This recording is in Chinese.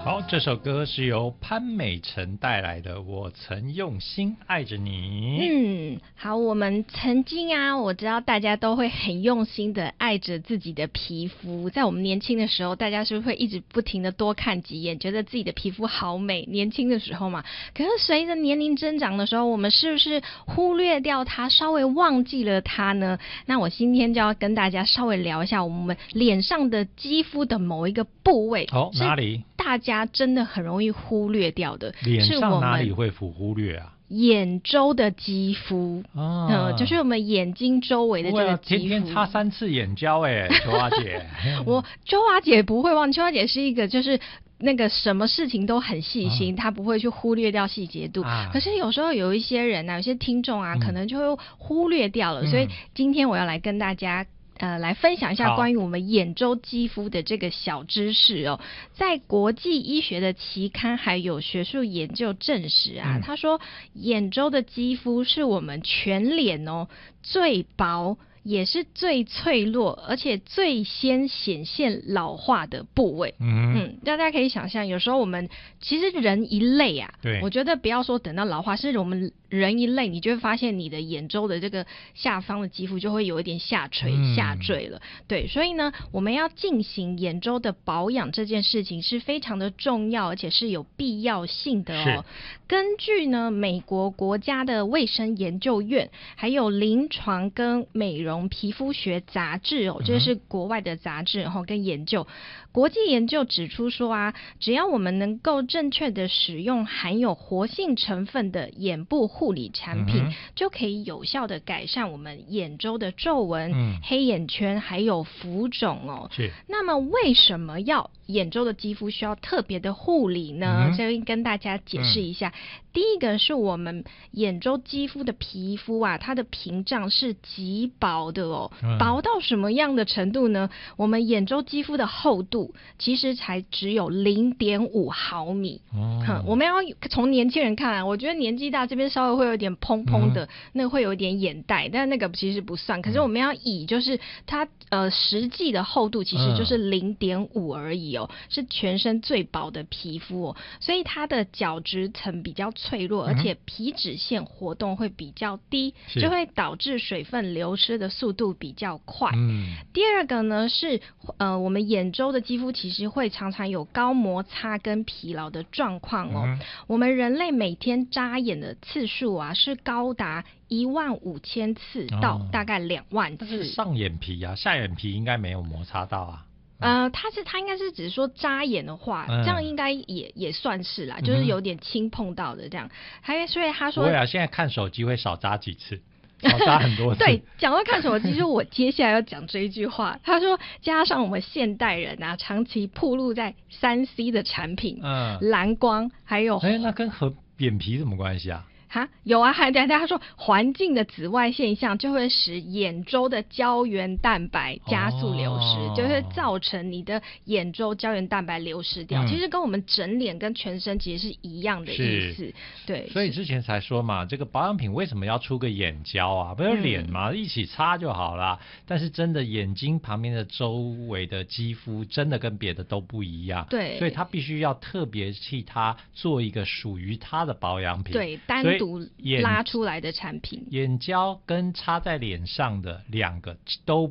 好，这首歌是由潘美辰带来的《我曾用心爱着你》。 好，我们曾经我知道大家都会很用心的爱着自己的皮肤。在我们年轻的时候，大家是不是会一直不停的多看几眼，觉得自己的皮肤好美？年轻的时候嘛，可是随着年龄增长的时候，我们是不是忽略掉它，稍微忘记了它呢？那我今天就要跟大家稍微聊一下我们脸上的肌肤的某一个部位。 哪里？ 大家真的很容易忽略掉的， 脸上哪里会忽略啊？ 眼周的肌肤，就是我们眼睛周围的这个肌肤。 天天擦3次眼胶秋华姐。 秋华姐不会忘，秋华姐是一个就是那个什么事情都很细心，她不会去忽略掉细节度。可是有时候有一些人有些听众可能就会忽略掉了。所以今天我要来跟大家来分享一下关于我们眼周肌肤的这个小知识哦。在国际医学的期刊还有学术研究证实他说眼周的肌肤是我们全脸最薄也是最脆弱而且最先显现老化的部位。大家可以想象，有时候我们其实人一累对，我觉得不要说等到老化，是我们人一累，你就会发现你的眼周的这个下方的肌肤就会有一点下垂下坠了。对，所以呢，我们要进行眼周的保养这件事情是非常的重要，而且是有必要性的哦。根据呢美国国家的卫生研究院还有临床跟美容皮肤学杂志这是国外的杂志跟研究，国际研究指出说只要我们能够正确的使用含有活性成分的眼部护理产品，就可以有效的改善我们眼周的皱纹、黑眼圈还有浮肿是。那么为什么要眼周的肌肤需要特别的护理呢？这边跟大家解释一下。第一个是我们眼周肌肤的皮肤它的屏障是极薄的薄到什么样的程度呢？我们眼周肌肤的厚度其实才只有 0.5 毫米。我们要从年轻人看我觉得年纪大这边稍微会有点蓬蓬的，那个会有点眼袋，但那个其实不算。可是我们要以就是它实际的厚度其实就是 0.5 而已是全身最薄的皮肤所以它的角质层比较脆弱，而且皮脂腺活动会比较低，就会导致水分流失的速度比较快。第二个呢是我们眼周的肌肤其实会常常有高摩擦跟疲劳的状况我们人类每天眨眼的次数是高达15000次到大概2万次。 但是上眼皮下眼皮应该没有摩擦到他应该是只说眨眼的话，这样应该也算是啦，就是有点轻碰到的这样。所以他说， 不会现在看手机会少眨几次，少眨很多次。 对，讲到看手机，就是我接下来要讲这一句话。他说，加上我们现代人长期暴露在3C 的产品，蓝光还有， 那跟眼皮什么关系啊？ 有还他说环境的紫外现象就会使眼周的胶原蛋白加速流失，就会造成你的眼周胶原蛋白流失掉。其实跟我们整脸跟全身其实是一样的意思。对， 所以之前才说嘛，这个保养品为什么要出个眼胶不是脸嘛，一起擦就好了。但是真的眼睛旁边的周围的肌肤真的跟别的都不一样， 对， 所以它必须要特别替它做一个属于它的保养品， 对，单独拉出来的产品。 眼胶跟擦在脸上的两个都